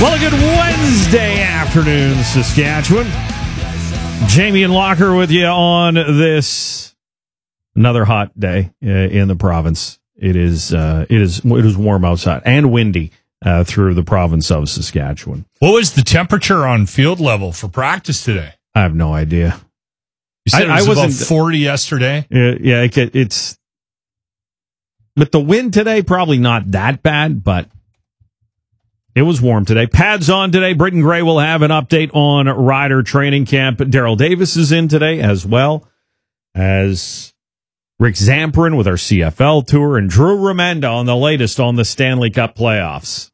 Well, a good Wednesday afternoon, Saskatchewan. Jamie and Locker with you on this another hot day in the province. It is warm outside and windy through the province of Saskatchewan. What was the temperature on field level for practice today? I have no idea. You said it was about 40 yesterday. Yeah, it's. With the wind today, probably not that bad, but it was warm today. Pads on today. Britton Gray will have an update on Rider training camp. Daryl Davis is in today, as well as Rick Zamperin with our CFL tour, and Drew Remenda on the latest on the Stanley Cup playoffs.